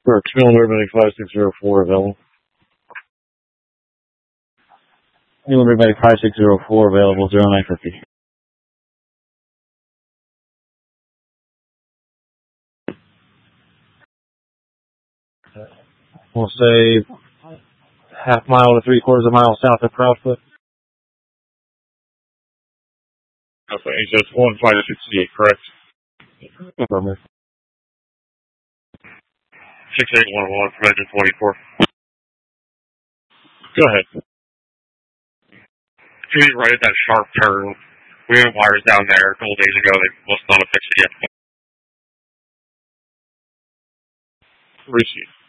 For Camille Medic 5604 available. Camille Medic 5604 available 0950. We'll say half mile to 3/4 mile south of Proudfoot. Okay, HS 1568, correct? Affirmative. 6811 from engine 24. Go ahead. You need right at that sharp turn. We had wires down there a couple days ago. They must not have fixed it yet. Receive.